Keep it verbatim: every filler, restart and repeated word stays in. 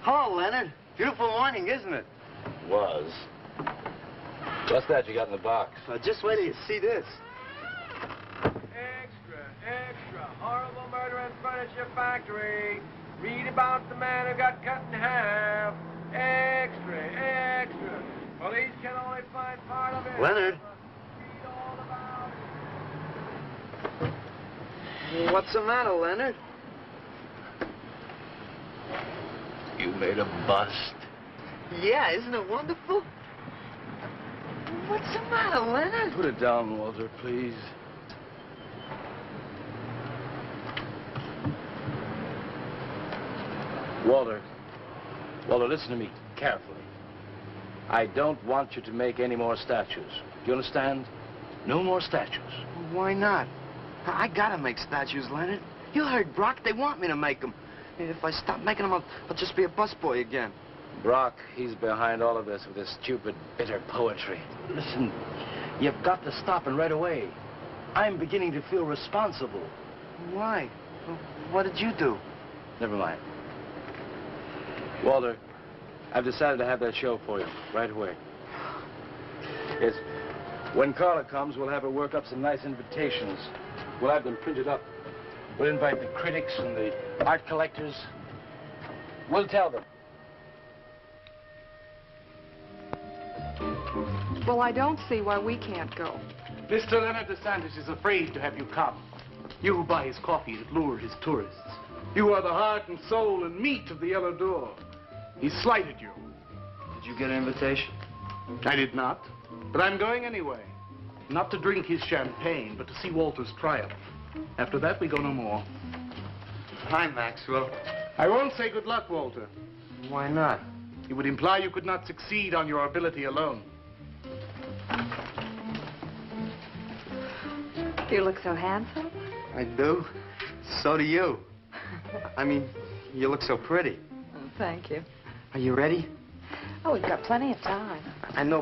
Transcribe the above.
Hello, Leonard. Beautiful morning, isn't it? Was. What's that you got in the box? Uh, just wait till you see this. Extra, extra. Horrible murder in furniture factory. Read about the man who got cut in half. Extra, extra. Police can only find part of it. Leonard. Read all about it. What's the matter, Leonard? You made a bust. Yeah, isn't it wonderful? What's the matter, Leonard? Put it down, Walter, please. Walter. Walter, listen to me carefully. I don't want you to make any more statues. Do you understand? No more statues. Why not? I I gotta make statues, Leonard. You heard Brock. They want me to make them. If I stop making them, I'll, I'll just be a busboy again. Brock, he's behind all of this with his stupid, bitter poetry. Listen, you've got to stop and right away. I'm beginning to feel responsible. Why? What did you do? Never mind. Walter, I've decided to have that show for you right away. It's when Carla comes, we'll have her work up some nice invitations. We'll have them printed up. We'll invite the critics and the art collectors. We'll tell them. Well, I don't see why we can't go. Mister Leonard DeSantis is afraid to have you come. You who buy his coffee that lure his tourists. You are the heart and soul and meat of the Yellow Door. He slighted you. Did you get an invitation? I did not, but I'm going anyway. Not to drink his champagne, but to see Walter's triumph. After that, we go no more. Hi, Maxwell. I won't say good luck, Walter. Why not? It would imply you could not succeed on your ability alone. You look so handsome. I do. So do you. I mean, you look so pretty. Oh, thank you. Are you ready? Oh, we've got plenty of time. I know